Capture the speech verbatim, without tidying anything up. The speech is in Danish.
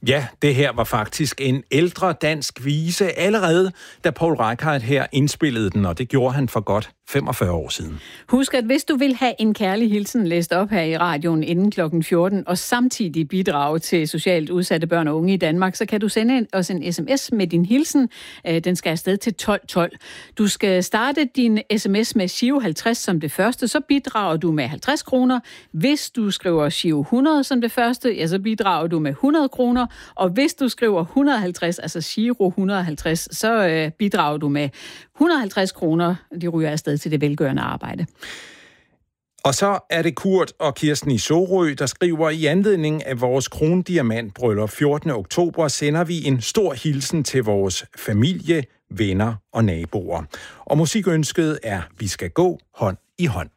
Ja, det her var faktisk en ældre dansk vise allerede, da Poul Reichhardt her indspillede den, og det gjorde han for godt femogfyrre år siden. Husk, at hvis du vil have en kærlig hilsen læst op her i radioen inden klokken fjorten, og samtidig bidrage til socialt udsatte børn og unge i Danmark, så kan du sende os en sms med din hilsen. Den skal afsted til tolv tolv. Du skal starte din sms med Giro halvtreds som det første, så bidrager du med halvtreds kroner. Hvis du skriver Giro hundrede som det første, ja, så bidrager du med hundrede kroner. Og hvis du skriver et hundrede og halvtreds, altså Giro et hundrede og halvtreds, så øh, bidrager du med et hundrede og halvtreds kroner. De ryger afsted til det velgørende arbejde. Og så er det Kurt og Kirsten i Sorø, der skriver, i anledning af vores krondiamantbryllup fjortende oktober, sender vi en stor hilsen til vores familie, venner og naboer. Og musikønsket er, vi skal gå hånd i hånd.